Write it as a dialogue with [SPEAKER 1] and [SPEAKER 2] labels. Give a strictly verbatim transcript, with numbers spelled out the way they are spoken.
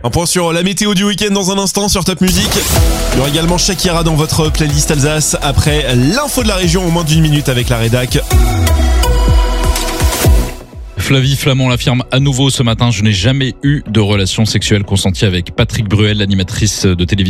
[SPEAKER 1] Un point sur la météo du week-end dans un instant sur Top Music. Il y aura également Shakira dans votre playlist Alsace après l'info de la région en moins d'une minute avec la rédac.
[SPEAKER 2] Flavie Flamand l'affirme à nouveau ce matin, je n'ai jamais eu de relation sexuelle consentie avec Patrick Bruel, l'animatrice de télévision.